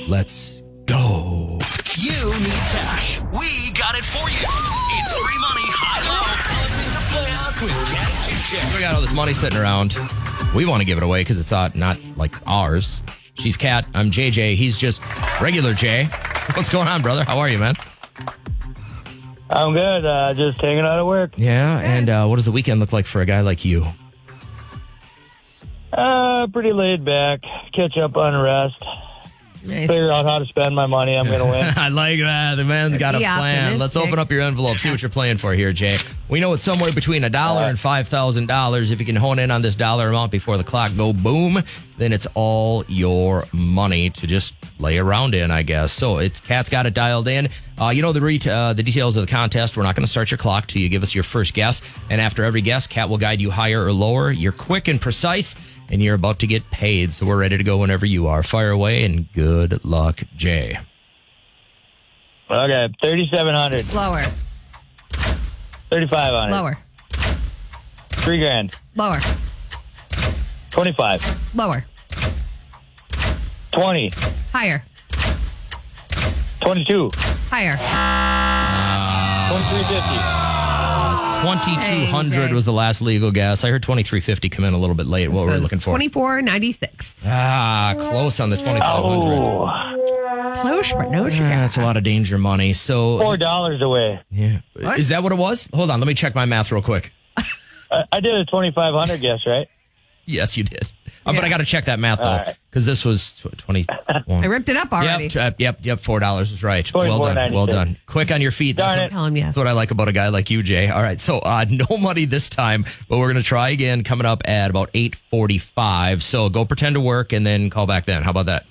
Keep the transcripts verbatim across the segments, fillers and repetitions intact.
Let's go. You need cash. We got it for you. It's free money, high-low. With Cat and J J. We got all this money sitting around. We want to give it away because it's uh, not like ours. She's Kat. I'm J J. He's just regular Jay. What's going on, brother? How are you, man? I'm good. Uh, just hanging out at work. Yeah, and uh, what does the weekend look like for a guy like you? Uh, pretty laid back. Catch up on rest. Nice. Figure out how to spend my money. I'm going to win. I like that. The man's got a Be plan. optimistic. Let's open up your envelope. See what you're playing for here, Jay. We know it's somewhere between a dollar and five thousand dollars. If you can hone in on this dollar amount before the clock go boom, then it's all your money to just lay around in, I guess. So it's Kat's got it dialed in. Uh, you know the re- uh, the details of the contest. We're not going to start your clock till you give us your first guess. And after every guess, Kat will guide you higher or lower. You're quick and precise, and you're about to get paid. So we're ready to go whenever you are. Fire away, and good luck, Jay. Okay, thirty-seven hundred. Lower. thirty-five hundred. Lower. Three grand. Lower. twenty-five. Lower. twenty. Higher. twenty-two. Higher. twenty-three fifty. twenty-two hundred Dang. was the last legal guess. I heard twenty-three fifty come in a little bit late. What were we Says looking for? twenty-four ninety-six. Ah, close on the twenty-five hundred. Oh, Close, but no Ah, sugar. that's a lot of danger money. So, four dollars away. yeah. Is that what it was? Hold on, let me check my math real quick. I, I did a twenty-five hundred guess, right? Yes, you did. Uh, but I got to check that math, though, All right. because this was tw- twenty-one. I ripped it up already. Yep, t- yep, yep, four dollars was right. Well done, well done. Quick on your feet. Darn That's, it. Tell him yes. that's what I like about a guy like you, Jay. All right, so uh, no money this time, but we're going to try again coming up at about eight forty-five. So go pretend to work and then call back then. How about that?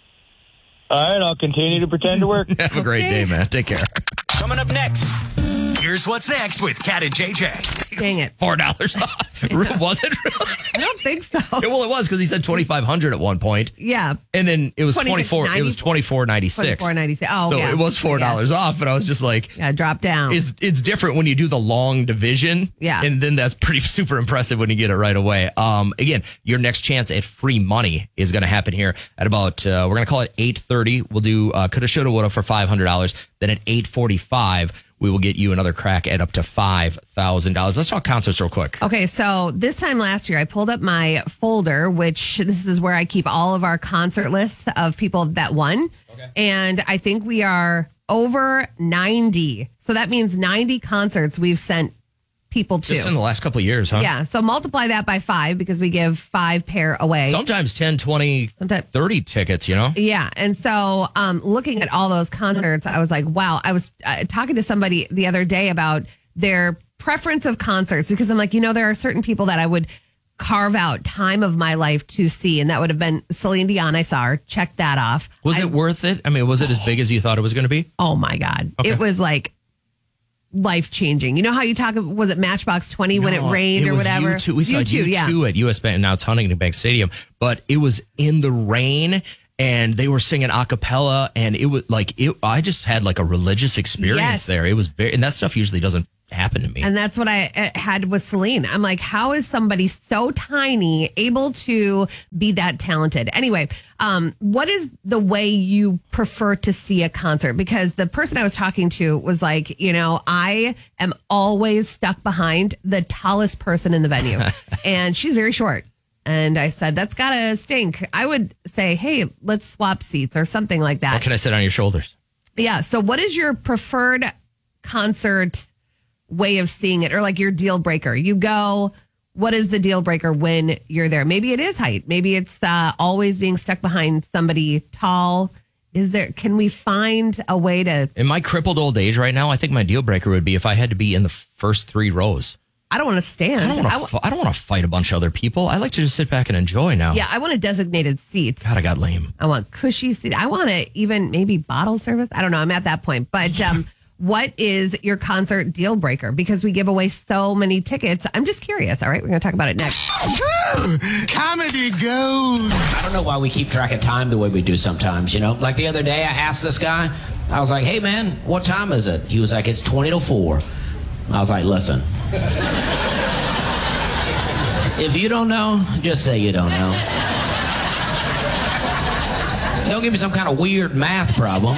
All right, I'll continue to pretend to work. Have a great day, man. Take care. Coming up next, here's what's next with Cat and J J. Dang it. four dollars off. Was it really? I don't think so. Yeah, well, it was because he said twenty-five hundred at one point, Yeah. and then it was twenty-six twenty-four. It was ninety? twenty-four ninety-six. twenty-four ninety-six. Oh, so yeah. it was four dollars off, but I was just like, Yeah, drop down. it's it's different when you do the long division. Yeah. and then that's pretty super impressive when you get it right away. Um, again, your next chance at free money is going to happen here at about uh, we're going to call it eight thirty. We'll do uh, coulda, shoulda, woulda for five hundred dollars. Then at eight forty-five. We will get you another crack at up to five thousand dollars. Let's talk concerts real quick. Okay, so this time last year, I pulled up my folder, which this is where I keep all of our concert lists of people that won. Okay. And I think we are over ninety. So that means ninety concerts we've sent people to. Just in the last couple of years, huh? Yeah, so multiply that by five because we give five pair away. Sometimes ten, twenty, Sometimes- thirty tickets, you know? Yeah. And so um, looking at all those concerts, I was like, wow. I was uh, talking to somebody the other day about their preference of concerts because I'm like, you know, there are certain people that I would carve out time of my life to see. And that would have been Celine Dion. I saw her. Check that off. Was I- it worth it? I mean, was it as big as you thought it was going to be? Oh, my God. Okay. It was like life changing. You know how you talk, was it Matchbox twenty when it rained or whatever? U two. We saw U two, yeah. at U S Bank, now it's Huntington Bank Stadium, but it was in the rain and they were singing a cappella and it was like, it, I just had like a religious experience Yes. there. It was very, and that stuff usually doesn't happen to me. And that's what I uh, had with Celine. I'm like, how is somebody so tiny able to be that talented? Anyway, um, what is the way you prefer to see a concert? Because the person I was talking to was like, you know, I am always stuck behind the tallest person in the venue. And she's very short. And I said, that's got to stink. I would say, hey, let's swap seats or something like that. Or can I sit on your shoulders? Yeah. So what is your preferred concert way of seeing it, or like your deal breaker? You go, what is the deal breaker when you're there? Maybe it is height. Maybe it's uh, always being stuck behind somebody tall. Is there, can we find a way to, In my crippled old age right now, I think my deal breaker would be if I had to be in the first three rows. I don't want to stand. I don't I want w- to. I don't want to fight a bunch of other people. I like to just sit back and enjoy now. yeah, I want a designated seat. God, I got lame. I want cushy seat. I want to even maybe bottle service. I don't know. I'm at that point. But um, what is your concert deal breaker? Because we give away so many tickets. I'm just curious. All right, we're going to talk about it next. Comedy gold. I don't know why we keep track of time the way we do sometimes, you know? Like the other day, I asked this guy, I was like, hey, man, what time is it? He was like, it's twenty to four. I was like, listen. If you don't know, just say you don't know. Don't give me some kind of weird math problem.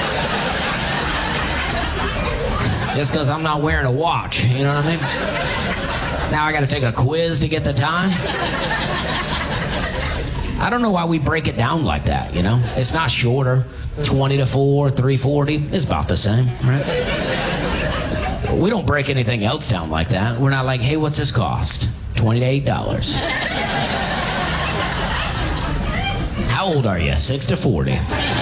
Just because I'm not wearing a watch, you know what I mean? Now I got to take a quiz to get the time. I don't know why we break it down like that, you know? It's not shorter. twenty to four, three forty, it's about the same, right? We don't break anything else down like that. We're not like, hey, what's this cost? twenty to eight dollars. How old are you? six to forty.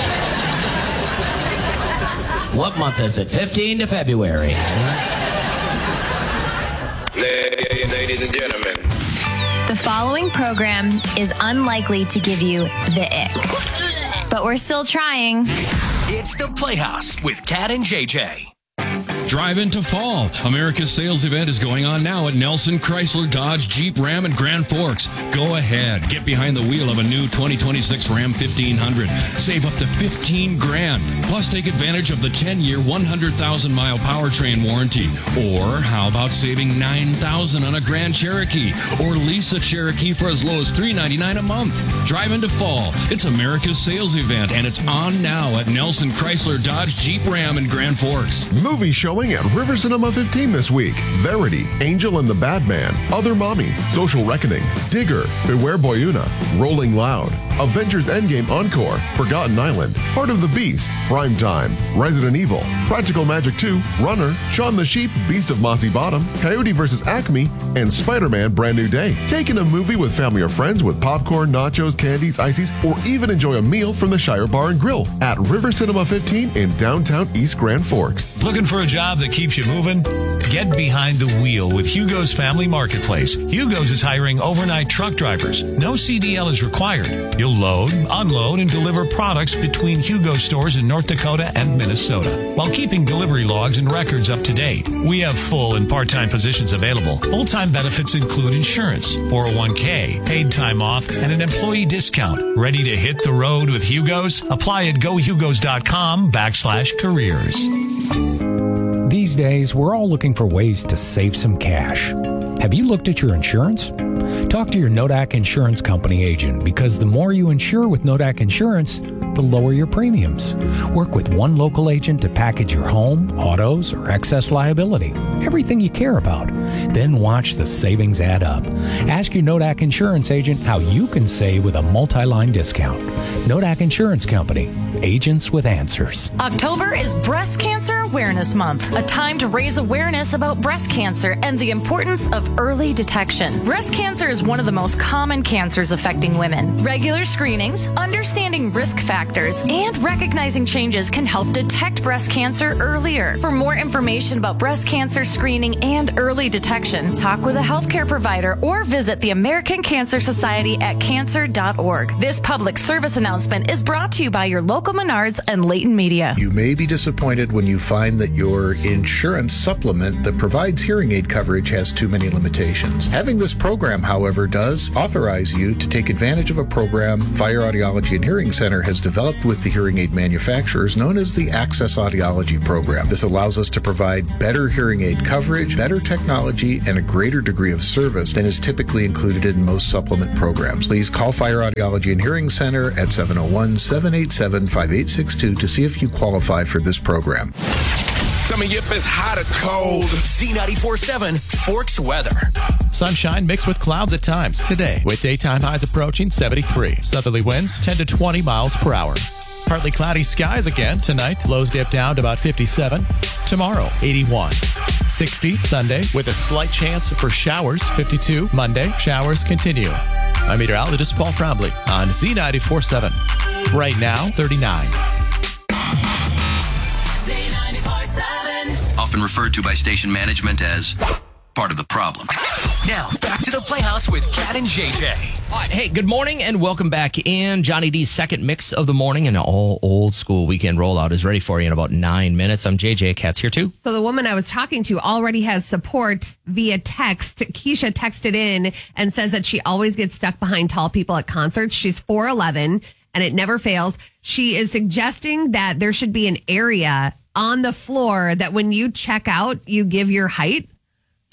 What month is it? fifteen to February. Ladies and gentlemen. The following program is unlikely to give you the ick, but we're still trying. It's the Playhouse with Kat and J J. Drive into fall. America's sales event is going on now at Nelson Chrysler Dodge Jeep Ram and Grand Forks. Go ahead. Get behind the wheel of a new twenty twenty-six Ram fifteen hundred. Save up to fifteen grand. Plus take advantage of the ten-year, one hundred thousand mile powertrain warranty. Or how about saving nine thousand dollars on a Grand Cherokee? Or lease a Cherokee for as low as three ninety-nine a month. Drive into fall. It's America's sales event, and it's on now at Nelson Chrysler Dodge Jeep Ram and Grand Forks. Movie showing at River Cinema fifteen this week. Verity, Angel and the Bad Man, Other Mommy, Social Reckoning, Digger, Beware Boyuna, Rolling Loud, Avengers Endgame Encore, Forgotten Island, Heart of the Beast, Prime Time, Resident Evil, Practical Magic two, Runner, Shaun the Sheep, Beast of Mossy Bottom, Coyote versus Acme, and Spider-Man Brand New Day. Take in a movie with family or friends with popcorn, nachos, candies, ices, or even enjoy a meal from the Shire Bar and Grill at River Cinema fifteen in downtown East Grand Forks. Looking for a job that keeps you moving? Get behind the wheel with Hugo's Family Marketplace. Hugo's is hiring overnight truck drivers. No C D L is required. You'll load, unload, and deliver products between Hugo stores in North Dakota and Minnesota, while keeping delivery logs and records up to date. We have full and part-time positions available. Full-time benefits include insurance, four oh one k, paid time off, and an employee discount. Ready to hit the road with Hugo's? Apply at gohugos.com backslash careers. These days, we're all looking for ways to save some cash. Have you looked at your insurance? Talk to your Nodak Insurance Company agent, because the more you insure with Nodak Insurance, the lower your premiums. Work with one local agent to package your home, autos, or excess liability. Everything you care about. Then watch the savings add up. Ask your Nodak Insurance agent how you can save with a multi-line discount. Nodak Insurance Company. Agents with answers. October is Breast Cancer Awareness Month, a time to raise awareness about breast cancer and the importance of early detection. Breast cancer is one of the most common cancers affecting women. Regular screenings, understanding risk factors, and recognizing changes can help detect breast cancer earlier. For more information about breast cancer screening and early detection, talk with a healthcare provider or visit the American Cancer Society at cancer dot org. This public service announcement is brought to you by your local Menards and Leighton Media. You may be disappointed when you find that your insurance supplement that provides hearing aid coverage has too many limitations. Having this program, however, does authorize you to take advantage of a program Fire Audiology and Hearing Center has developed with the hearing aid manufacturers, known as the Access Audiology Program. This allows us to provide better hearing aid coverage, better technology, and a greater degree of service than is typically included in most supplement programs. Please call Fire Audiology and Hearing Center at seven oh one, seven eight seven, five eight six two to see if you qualify for this program. Coming up is hot or cold. Z ninety-four point seven Forks weather. Sunshine mixed with clouds at times today, with daytime highs approaching seventy-three. Southerly winds ten to twenty miles per hour. Partly cloudy skies again tonight. Lows dip down to about fifty-seven. Tomorrow, eighty-one. sixty Sunday with a slight chance for showers. fifty-two Monday. Showers continue. I'm meteorologist Paul Frombley on Z ninety-four point seven. Right now, thirty-nine. Often referred to by station management as part of the problem. Now, back to the Playhouse with Kat and J J. All right, hey, good morning and welcome back in. Johnny D's second mix of the morning and all old school weekend rollout is ready for you in about nine minutes. I'm J J. Kat's here too. So the woman I was talking to already has support via text. Keisha texted in and says that she always gets stuck behind tall people at concerts. She's four eleven and it never fails. She is suggesting that there should be an area on the floor that when you check out, you give your height.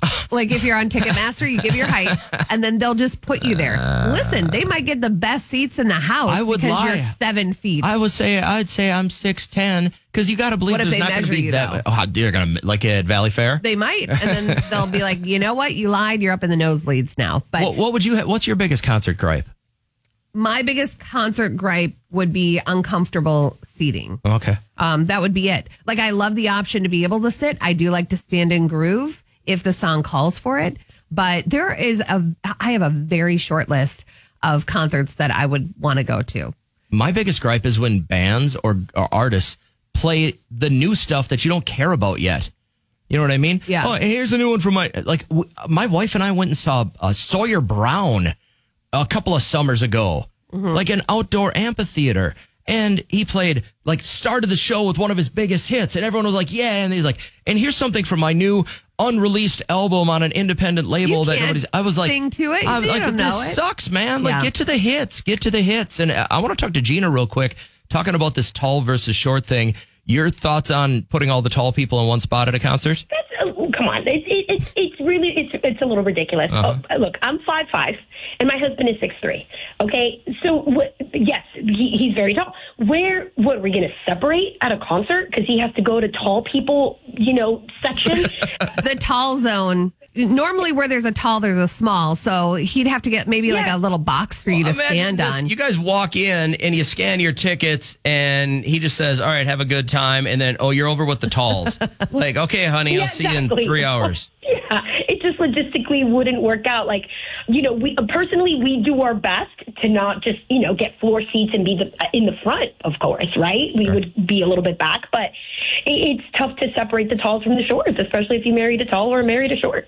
Like if you're on Ticketmaster, you give your height, and then they'll just put you there. Listen, they might get the best seats in the house I would because lie. you're seven feet. I would say I'd say I'm six ten because you got to believe What if there's they not going to measure be you, that. Oh, they're going to like at Valley Fair. They might, and then they'll be like, you know what, you lied. You're up in the nosebleeds now. But what, what would you? Ha- what's your biggest concert gripe? my biggest concert gripe would be uncomfortable seating. Okay. Um, that would be it. Like, I love the option to be able to sit. I do like to stand and groove if the song calls for it. But there is a, I have a very short list of concerts that I would want to go to. My biggest gripe is when bands or, or artists play the new stuff that you don't care about yet. You know what I mean? Yeah. Oh, here's a new one from my, like, w- my wife and I went and saw uh, Sawyer Brown a couple of summers ago, mm-hmm. like an outdoor amphitheater. And he played, like, started the show with one of his biggest hits. And everyone was like, yeah. And he's like, and here's something from my new unreleased album on an independent label You that can't nobody's. I was like, sing to it. I'm You like, don't this know it. sucks, man. Like, Yeah. get to the hits. Get to the hits. And I want to talk to Gina real quick, talking about this tall versus short thing. Your thoughts on putting all the tall people in one spot at a concert? That's, oh, come on, it's it, it's it's really it's it's a little ridiculous. Uh-huh. Oh, look, I'm five five, and my husband is six three. Okay, so what, yes, he, he's very tall. Where what are we going to separate at a concert because he has to go to tall people, you know, section? The tall zone. Normally, where there's a tall, there's a small. So he'd have to get maybe like a little box for you to Imagine stand this. on. You guys walk in and you scan your tickets, and he just says, "All right, have a good time," and then, "Oh, you're over with the talls." Like, okay, honey, Yeah, I'll see you exactly. in three hours. Yeah, it just logistically wouldn't work out. Like, you know, we personally we do our best to not just you know get floor seats and be the, in the front, of course, right? We Sure. would be a little bit back, but it, it's tough to separate the talls from the shorts, especially if you married a tall or married a short.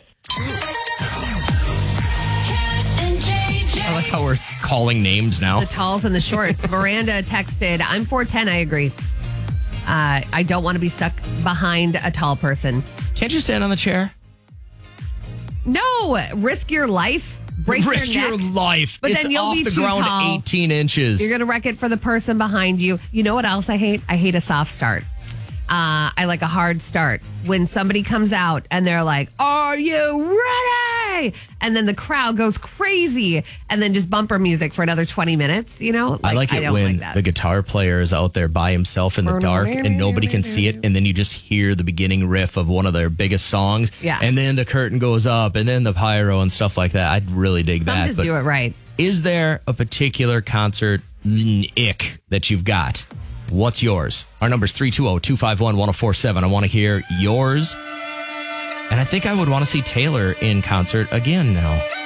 I like how we're calling names now. The talls and the shorts. Miranda texted, I'm four ten, I agree. Uh, I don't want to be stuck behind a tall person. Can't you stand on the chair? No, risk your life. Break Risk your, your neck. life. But It's then you'll off be the too ground tall. eighteen inches. You're going to wreck it for the person behind you. You know what else I hate? I hate a soft start. Uh, I like a hard start. When somebody comes out and they're like, are you ready? And then the crowd goes crazy and then just bumper music for another twenty minutes, you know? I like it don't when like that. the guitar player is out there by himself in the dark and nobody can see it, and then you just hear the beginning riff of one of their biggest songs, Yeah. and then the curtain goes up, and then the pyro and stuff like that. I'd really dig Some that. just But do it right. is there a particular concert ick that you've got? What's yours? Our number's three two zero, two five one, one zero four seven. I want to hear yours. And I think I would want to see Taylor in concert again now.